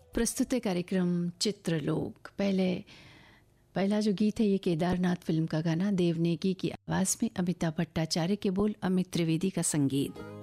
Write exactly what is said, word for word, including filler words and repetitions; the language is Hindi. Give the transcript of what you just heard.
प्रस्तुत है कार्यक्रम चित्रलोक। पहले पहला जो गीत है ये केदारनाथ फिल्म का गाना, देव नेगी की आवाज़ में, अमिताभ भट्टाचार्य के बोल, अमित त्रिवेदी का संगीत।